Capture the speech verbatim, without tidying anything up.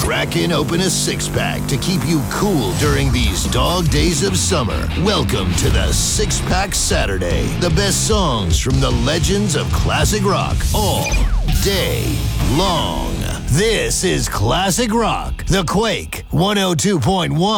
cracking open a six-pack to keep you cool during these dog days of summer. Welcome to the Six Pack Saturday. The best songs from the legends of classic rock all day long. This is Classic Rock, The Quake, one oh two point one.